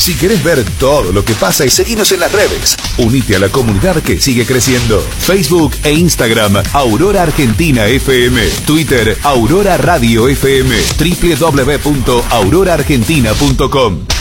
Si querés ver todo lo que pasa y seguinos en las redes, unite a la comunidad que sigue creciendo. Facebook e Instagram, Aurora Argentina FM. Twitter, Aurora Radio FM. www.auroraargentina.com.